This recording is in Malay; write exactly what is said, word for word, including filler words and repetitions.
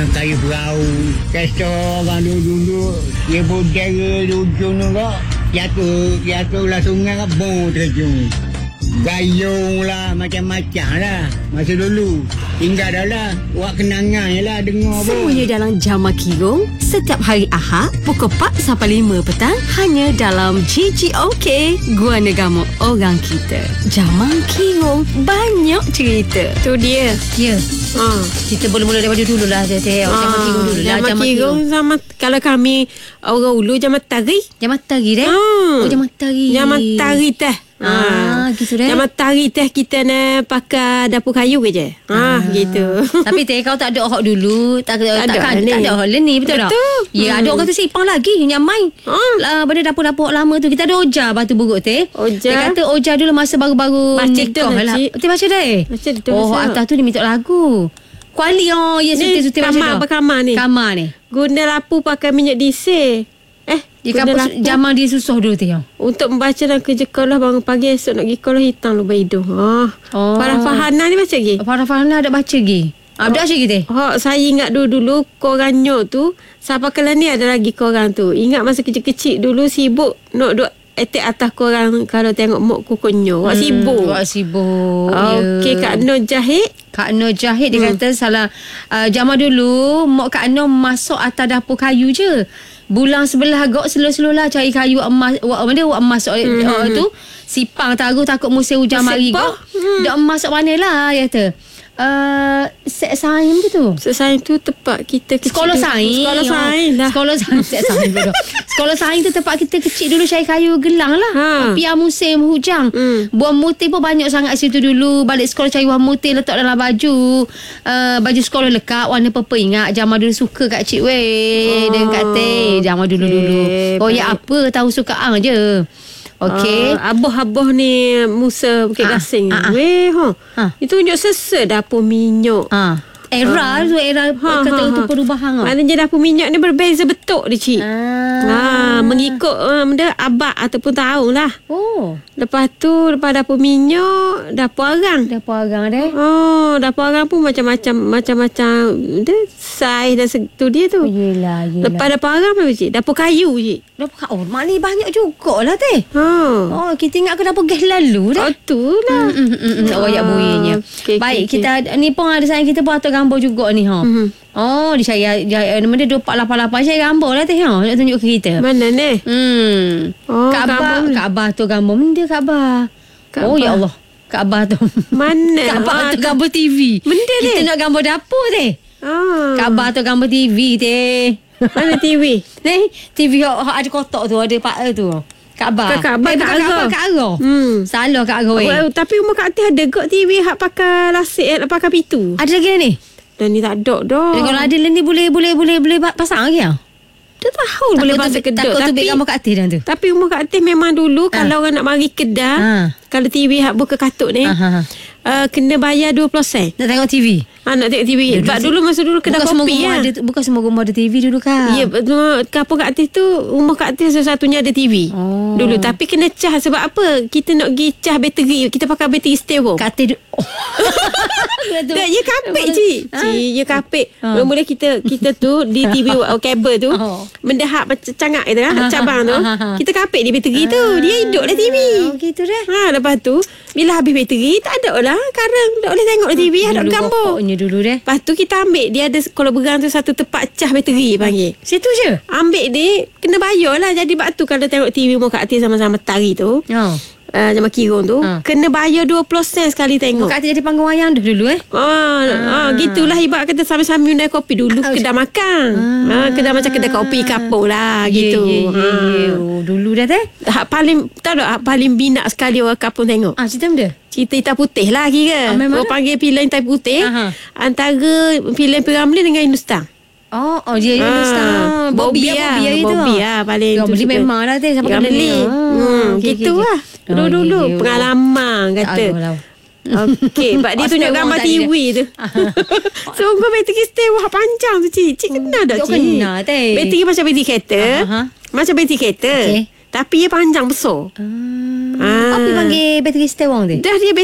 Kayu perahu. Kesta orang dulu-dulu. Dia berdara di ujung tu kok. Jatuh, jatuh lah sungai kok. Bong terjun. Gayung lah, macam-macam lah. Masa dulu. Tinggal dah lah. Buat kenangan je lah dengar pun. Semuanya dalam Jamak Kirong. Setiap hari Ahad, pukul empat sampai lima petang. Hanya dalam G G O K, Gua Negama Orang Kita. Jamak Kirong, banyak cerita. Tu dia. Ya. Ha. Kita mula-mula daripada dulu lah. Teh. Ah, Jamak Kirong dulu lah. Jamak Kirong sama kalau kami orang ulu Jamak Tari. Jamak Tari deh. Hmm. Oh, Jamak Tari. Jamak Tari teh. Ah, gitu deh. Jamak Tari teh kita nak pakai dapur kayu ke je. Ha, Ah. gitu. Tapi teh kau tak ada orang dulu, tak Tak tak ada tak, ni. tak ada orang ni, betul, Betul. tak? Ya, Hmm. ada orang tu sipang lagi nyamai. Ha. Uh, benda dapur-dapur lama tu kita ada Oja batu buruk teh. Oja. Dia kata Oja dulu masa baru-baru Baca tu nikah lah, lah. Cik. Betul baca dah eh? Baca tu, Oh, baca. atas tu dia minta lagu. Kuali oh, ya Ni suti-suti baca kamar dah. apa kamar ni? Kamar ni. Guna lampu pakai minyak diesel. Eh, Dia guna kampus lampu. zaman dia susah dulu teh. Untuk membaca dan kerja sekolah bangun pagi esok nak pergi sekolah hitam lubang hidung. Ha. Oh. Farah Fahana ni baca lagi. Farah Fahana ada baca lagi. Ah, ada asyik kita. Ha, saya ingat dulu-dulu korang nyok tu siapa kala ni ada lagi korang tu. Ingat masa kecil-kecil dulu sibuk nak duk attack atas korang kalau tengok mok kuku nyok. Wak sibuk. Wak sibuk. Okey, Kak Nur Jahid. Kak Nur Jahid dia hmm. kata salah uh, zaman dulu mak Kak Nur masuk atas dapur kayu je. Bulang sebelah gok slow-slow lah cari kayu emas wak mana wak emas hmm. uh, tu sipang taruh takut musim hujan mari gok. Hmm. Dak emas mana lah dia kata. Uh, set sains tu. Set sains tu tempat kita kecil. Sekolah dulu. sains. Sekolah sains lah. Sekolah sains. Set sains bodoh. Sekolah sains tu tempat kita kecil dulu cari kayu gelang lah. Ha. Piar musim hujan. Hmm. Buah mutir pun banyak sangat situ dulu. Balik sekolah cari buah mutir letak dalam baju. Uh, baju sekolah lekat warna purple. Ingat zaman dulu suka Kak Cik weh. Oh. Dan Kak Teh. Zaman dulu-dulu. Okay, Oh ya baik. apa tahu suka ang je. Okey. Uh, aboh-aboh ni Musa Bukit Ah, Gasing. ah, ah. Weh, ha. Ha. Itu tunjuk sesa dapur minyak. Ha. Era tu era Ha, kata ha, tu ha. perubahan ah. Maknanya dapur minyak ni berbeza bentuk dia, Cik. Ah. Ha, mengikut uh, benda abad ataupun tahun lah. Oh. Lepas tu, lepas dapur minyak, dapur arang. Dapur arang deh. Oh, dapur arang pun macam-macam macam-macam dia saiz dan tu dia tu. Oh, yelah, yelah. Lepas dapur arang apa, Cik? Dapur kayu, Cik. Dapur oh, maknanya banyak jugalah teh. Ha. Oh, kita ingat ke dapur gas lalu dah. Oh, tu lah. Hmm, hmm, hmm, hmm. Oh, ya bunyinya. Okey, Baik, okey, kita ni pun ada sayang kita buat atur gambar juga ni ha. Mhm. Oh, dia cari dia nama dia dua empat lapan lapan cari gambar lah teh ha. Nak tunjuk ke kita. Mana ni? Hmm. Oh, Kaabah, gambar. Kaabah tu gambar benda Kaabah. Kaabah. Oh ya Allah. Kaabah tu. Mana? Kaabah Ah, tu gambar T V. Benda ni? Kita nak gambar dapur teh. Ah. Kaabah tu gambar T V teh. Mana T V? Ni T V hak hak ada kotak tu, ada pak tu. Kaabah. Kat Kaabah, eh, kat bukan Arah. Kaabah, kat Arah. Hmm. Salah kat Arah. Well, tapi rumah Kak Atis ada kot T V hak pakai lasik, eh, pakai pitu. Ada lagi ni? Dan ni tak ada dah. Kalau ada ni boleh boleh boleh boleh pasang lagi ah. Dia tahu boleh pasang kedok. Takut tu Tapi, gambar kat atas dah tu. tapi rumah Kak Atis memang dulu Ah. kalau orang nak mari kedah, Ah. kalau T V hak buka katuk ni, Ah, ah, ah. uh, kena bayar dua puluh sen. Nak tengok T V. Ha, nak tengok T V. Sebab dulu masa dulu kedai Bukan semua kopi rumah lah. ada bukan semua rumah ada T V dulu kan. Ya, betul. Kampung Kak Atis tu, rumah Kak Atis satu-satunya ada T V. Oh. Dulu. Tapi kena cas sebab apa? Kita nak pergi cas bateri. Kita pakai bateri stereo. Kat atas du- oh. Tak, ya kapek, Cik. Cik, ya kapek. Ha. Mula-mula kita kita tu di T V uh, kabel tu, Oh. benda hak macam cangak itu kan, Ha, ha, cabang tu. ha, ha, ha. Kita kapek di bateri tu. Dia hidup lah T V. Oh, gitu dah. Ha, lepas tu, bila habis bateri, tak ada lah. Karang tak boleh tengok T V, ada Dulu gambar. pokoknya dulu deh. Lepas tu kita ambil, dia ada kalau berang tu satu tempat cas bateri panggil. Situ je. Ambil dia, kena bayar lah. Jadi bab tu kalau tengok T V mu Kak Atis sama-sama tari tu, Oh. uh, Jamak Kirong tu, Ha. kena bayar dua puluh sen sekali tengok. Kat atas jadi panggung wayang dah dulu eh. Ah, ah. gitulah ibarat kata sambil-sambil kedai kopi dulu Oh, kedai makan. Ah. kedai macam kedai kopi kapur lah Ya, gitu. ya, ya, ya. Oh, dulu dah teh. Hak paling tahu tak hak paling binak sekali orang kapur tengok. Ah, cerita benda. Cerita hitam putih lah kira. Ah, memang orang panggil filem hitam putih. Aha. Antara filem Piramli dengan Hindustan. Oh, oh dia Ah, Hindustan. Bobby Bobby lah, Bobby itu. Bobby lah paling Dia tu beli suka. memang lah teh sampai kena Piramli. ni. Hmm, gitu lah. Dulu-dulu pengalaman kata. Okey, sebab dia Oh, tunjuk stay gambar warm T tadi V tu. Sungguh bateri stay wah panjang tu, Cik. Cik kenal tak, Cik Cik? kenal, teh. Bateri macam bateri kereta. Aha. Macam bateri kereta. Okey. Tapi dia panjang besar. Ah. Ah. Apa panggil bateri stay wang tu? Dah dia